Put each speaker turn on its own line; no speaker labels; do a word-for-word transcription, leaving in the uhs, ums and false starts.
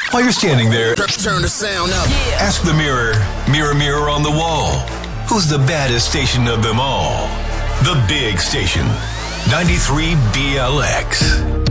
While you're standing there,
turn the sound up.
Yeah. Ask the mirror, mirror, mirror on the wall, who's the baddest station of them all? The Big Station, ninety-three B L X.